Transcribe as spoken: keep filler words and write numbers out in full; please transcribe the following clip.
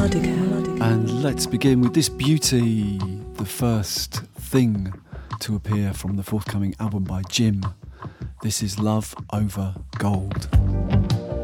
Melodica. And let's begin with this beauty, the first thing to appear from the forthcoming album by Jim. This is Love Over Gold.